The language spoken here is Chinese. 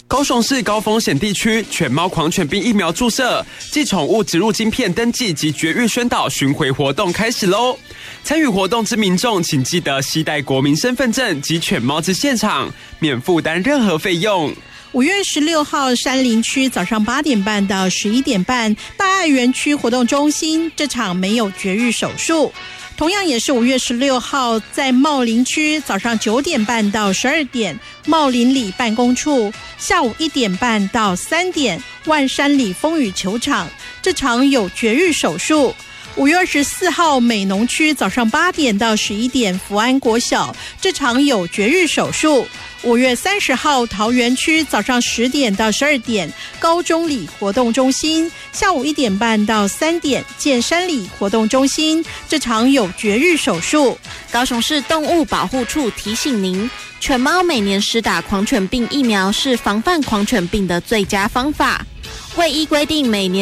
高雄市高风险地区犬猫狂犬病疫苗注射暨宠物植入晶片登记及绝育宣导巡回活动开始喽！参与活动之民众，请记得携带国民身份证及犬猫至现场，免负担任何费用。 5月16号，山林区早上8点半到11点半，大爱园区活动中心这场没有绝育手术。同样也是5月16号，在茂林区早上9点半到12点，茂林里办公处；下午1点半到3点，万山里风雨球场这场有绝育手术。5月24号，美浓区早上8点到11点，福安国小这场有绝育手术。5月30号，桃园区早上10点到12点，高中里活动中心；下午1点半到3点，建山里活动中心这场有绝育手术。 高雄市动物保护处提醒您，犬猫每年施打狂犬病疫苗是防范狂犬病的最佳方法。为依规定每年